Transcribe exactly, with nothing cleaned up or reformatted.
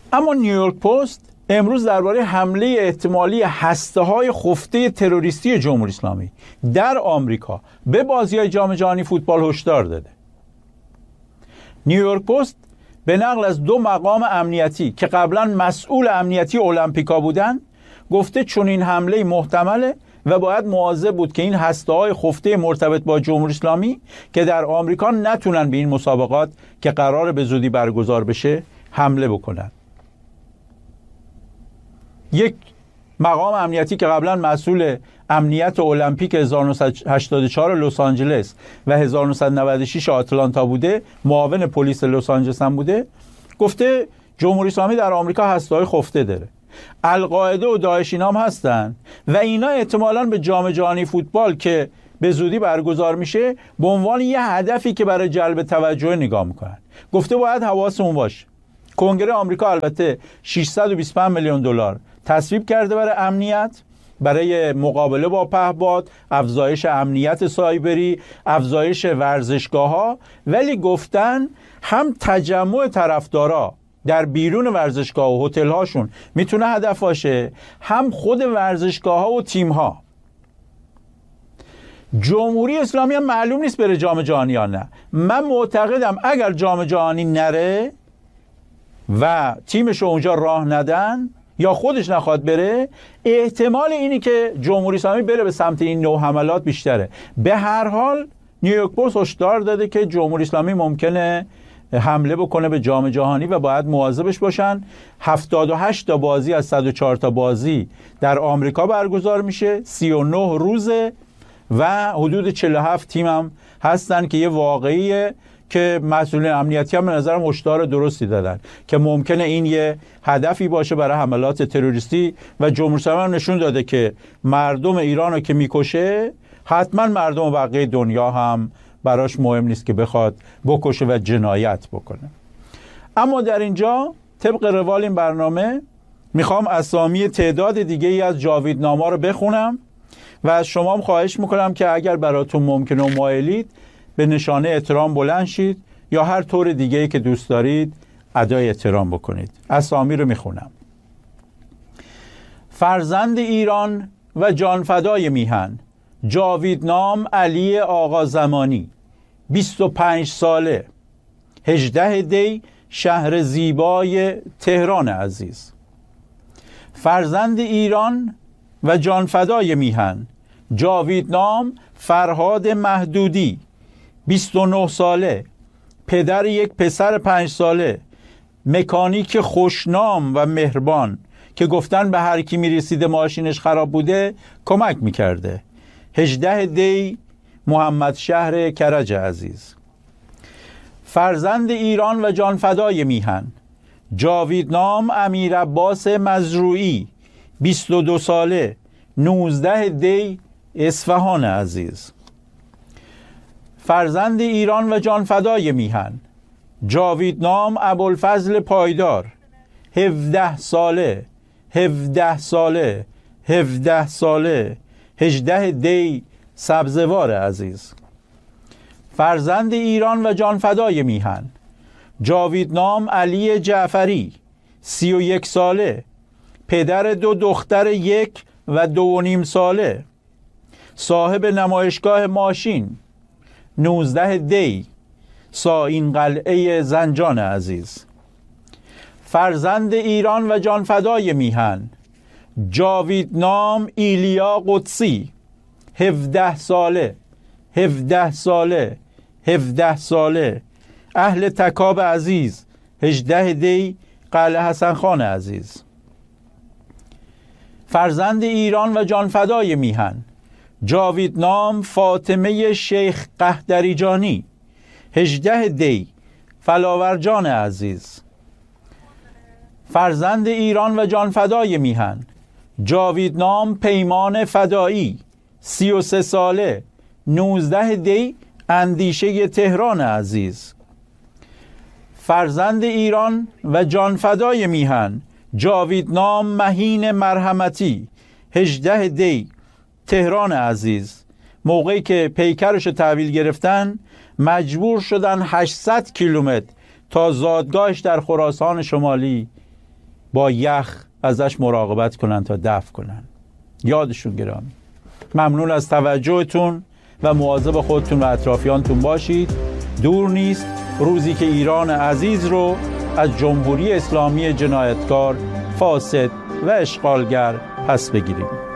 اما نیویورک پست امروز درباره حمله احتمالی هسته‌های خفته تروریستی جمهوری اسلامی در آمریکا به بازی‌های جام جهانی فوتبال هشدار داده. نیویورک پست به نقل از دو مقام امنیتی که قبلا مسئول امنیتی المپیکا بودند گفته چون این حمله محتمله و باید مواظب بود که این هسته‌های خفته مرتبط با جمهوری اسلامی که در آمریکا نتونن به این مسابقات که قرار به زودی برگزار بشه حمله بکنن. یک مقام امنیتی که قبلا مسئول امنیت المپیک هزار و نهصد و هشتاد و چهار لس آنجلس و هزار و نهصد و نود و شش آتلانتا بوده، معاون پلیس لس آنجلس هم بوده، گفته جمهوری اسلامی در آمریکا هسته‌های خفته داره. القاعده و داعش اینا هم هستن و اینا احتمالاً به جام جهانی فوتبال که به زودی برگزار میشه به عنوان یه هدفی که برای جلب توجه نگاه میکنن. گفته باید حواسمون باشه. کنگره آمریکا البته ششصد و بیست و پنج میلیون دلار تصویب کرده برای امنیت، برای مقابله با پهپاد، افزایش امنیت سایبری، افزایش ورزشگاه‌ها، ولی گفتن هم تجمع طرفدارا در بیرون ورزشگاه و هتل هاشون میتونه هدف باشه، هم خود ورزشگاه ها و تیم ها. جمهوری اسلامی هم معلوم نیست بره جام جهانی یا نه. من معتقدم اگر جام جهانی نره و تیمش رو اونجا راه ندن یا خودش نخواد بره، احتمال اینی که جمهوری اسلامی بره به سمت این نوع حملات بیشتره. به هر حال نیویورک پست هشدار داده که جمهوری اسلامی ممکنه حمله بکنه به جام جهانی و باید مواظبش باشن. هفتاد و هشت تا بازی از صد و چهار تا بازی در آمریکا برگزار میشه، سی و نه روزه و حدود چهل و هفت تیم هم هستن که یه واقعیه که مسئولین امنیتی هم به نظرم هشدار درستی دادن که ممکنه این یه هدفی باشه برای حملات تروریستی و جمهوری اسلامی هم نشون داده که مردم ایران رو که میکشه حتما مردم بقیه دنیا هم براش مهم نیست که بخواد بکشه و جنایت بکنه. اما در اینجا طبق روال این برنامه میخوام اسامی تعداد دیگه ای از جاویدنامه‌ها رو بخونم و از شما هم خواهش میکنم که اگر براتون ممکنه و مایلید به نشانه احترام بلند شید یا هر طور دیگه ای که دوست دارید ادای احترام بکنید. اسامی رو میخونم. فرزند ایران و جانفدای میهن جاویدنام علی آقا زمانی، بیست و پنج ساله، هجده دی، شهر زیبای تهران عزیز. فرزند ایران و جانفدای میهن جاویدنام فرهاد مهدودی، بیست و نه ساله، پدر یک پسر پنج ساله، مکانیک خوشنام و مهربان که گفتن به هر کی میرسیده ماشینش خراب بوده کمک میکرده. هجده دی، محمد شهر کرج عزیز. فرزند ایران و جانفدای میهن جاویدنام امیر عباس مزروعی، بیست و دو ساله، نوزده دی، اصفهان عزیز. فرزند ایران و جانفدای میهن جاویدنام ابوالفضل پایدار، هفده ساله، هفده ساله، هفده ساله، هجده دی، سبزوار عزیز. فرزند ایران و جانفدای میهن جاویدنام علی جعفری، سی و یک ساله، پدر دو دختر یک و دو و نیم ساله، صاحب نمایشگاه ماشین، نوزده دی، ساین قلعه زنجان عزیز. فرزند ایران و جانفدای میهن جاویدنام ایلیا قدسی، هفده ساله، هفده ساله، هفده ساله، اهل تکاب عزیز، هجده دی، قلعه حسن خان عزیز. فرزند ایران و جانفدای میهن جاویدنام فاطمه شیخ قهدریجانی، هجده دی، فلاورجان عزیز. فرزند ایران و جانفدای میهن جاویدنام پیمان فدایی، سی و سه ساله، نوزده دی، اندیشه تهران عزیز. فرزند ایران و جانفدای میهن جاویدنام مهین مرحمتی، هجده دی، تهران عزیز. موقعی که پیکرش تحویل گرفتن مجبور شدن هشتصد کیلومتر تا زادگاهش در خراسان شمالی با یخ ازش مراقبت کنن تا دفع کنن. یادشون گرامی. ممنون از توجهتون و مواظب خودتون و اطرافیانتون باشید. دور نیست روزی که ایران عزیز رو از جمهوری اسلامی جنایتکار، فاسد و اشغالگر پس بگیریم.